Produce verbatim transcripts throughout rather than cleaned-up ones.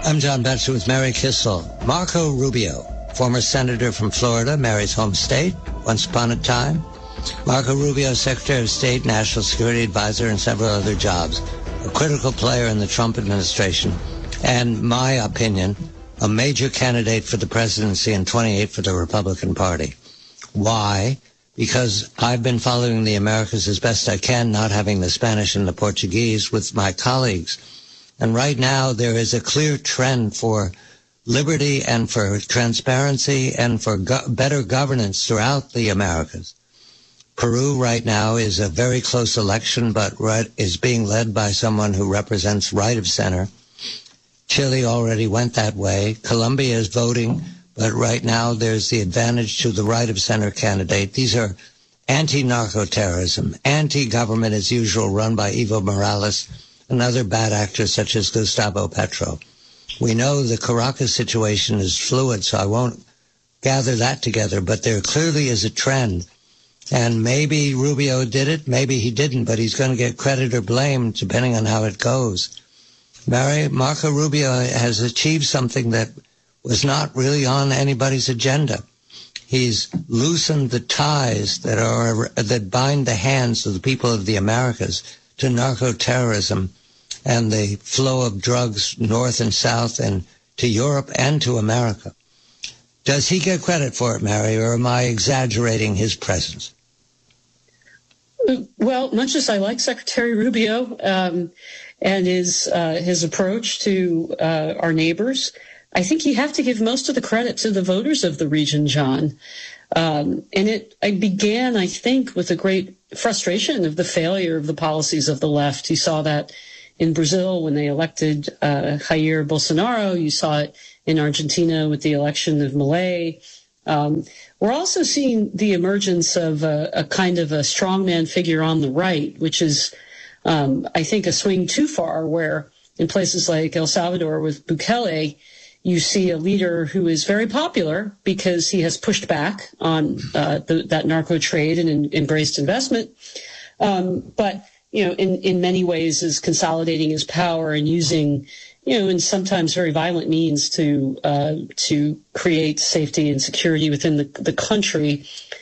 I'm John Batchelor with Mary Kissel. Marco Rubio, former senator from Florida, Mary's home state, once upon a time. Marco Rubio, Secretary of State, National Security Advisor, and several other jobs. A critical player in the Trump administration. And, my opinion, a major candidate for the presidency in twenty-eight for the Republican Party. Why? Because I've been following the Americas as best I can, not having the Spanish and the Portuguese, with my colleagues. And right now there is a clear trend for liberty and for transparency and for go- better governance throughout the Americas. Peru right now is a very close election, but right, is being led by someone who represents right of center. Chile already went that way. Colombia is voting, but right now there's the advantage to the right of center candidate. These are anti-narco-terrorism, anti-government as usual, run by Evo Morales and other bad actors such as Gustavo Petro. We know the Caracas situation is fluid, so I won't gather that together, but there clearly is a trend. And maybe Rubio did it, maybe he didn't, but he's going to get credit or blame depending on how it goes. Mary, Marco Rubio has achieved something that was not really on anybody's agenda. He's loosened the ties that are that bind the hands of the people of the Americas to narco-terrorism and the flow of drugs north and south and to Europe and to America. Does he get credit for it, Mary, or am I exaggerating his presence? Well, much as I like Secretary Rubio um, and his uh, his approach to uh, our neighbors, I think you have to give most of the credit to the voters of the region, John. Um, and it, it began, I think, with a great frustration of the failure of the policies of the left. You saw that in Brazil when they elected uh, Jair Bolsonaro. You saw it in Argentina with the election of Milei. Um, we're also seeing the emergence of a, a kind of a strongman figure on the right, which is, um, I think, a swing too far, where in places like El Salvador with Bukele, you see a leader who is very popular because he has pushed back on uh, the, that narco trade and in, embraced investment. Um, but, you know, in, in many ways is consolidating his power and using, you know, and sometimes very violent means to uh, to create safety and security within the, the country.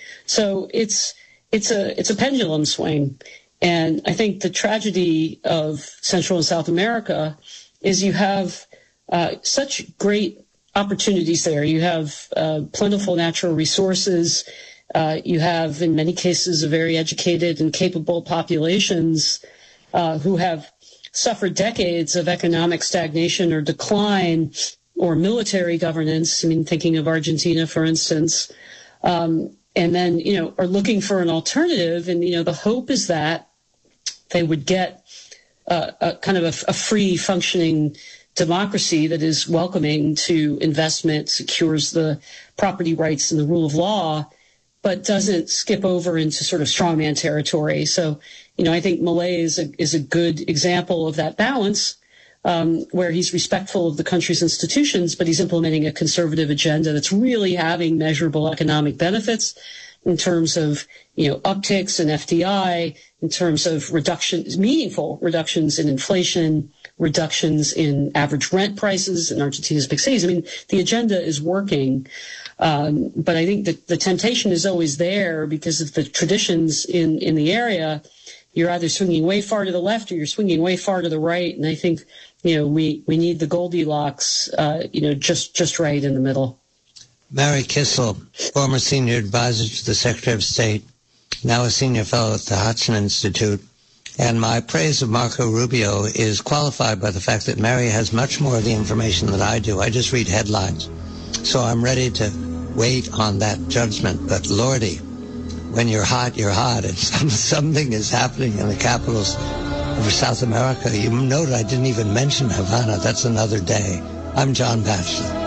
So it's it's a it's a pendulum swing. And I think the tragedy of Central and South America is you have uh, such great opportunities there. You have uh, plentiful natural resources. Uh, you have, in many cases, a very educated and capable populations uh, who have suffered decades of economic stagnation or decline or military governance. I mean, thinking of Argentina, for instance, um, and then, you know, are looking for an alternative. And, you know, the hope is that they would get uh, a kind of a, a free functioning democracy that is welcoming to investment, secures the property rights and the rule of law, but doesn't skip over into sort of strongman territory. So, you know, I think Milei is a, is a good example of that balance, um, where he's respectful of the country's institutions, but he's implementing a conservative agenda that's really having measurable economic benefits in terms of, you know, upticks in F D I, in terms of reductions, meaningful reductions in inflation, reductions in average rent prices in Argentina's big cities. I mean, the agenda is working. Um, but I think that the temptation is always there because of the traditions in, in the area. You're either swinging way far to the left or you're swinging way far to the right. And I think, you know, we, we need the Goldilocks, uh, you know, just, just right in the middle. Mary Kissel, former senior advisor to the Secretary of State, now a senior fellow at the Hudson Institute. And my praise of Marco Rubio is qualified by the fact that Mary has much more of the information than I do. I just read headlines. So I'm ready to wait on that judgment. But Lordy, when you're hot, you're hot. And some, something is happening in the capitals of South America. You note I didn't even mention Havana. That's another day. I'm John Batchelor.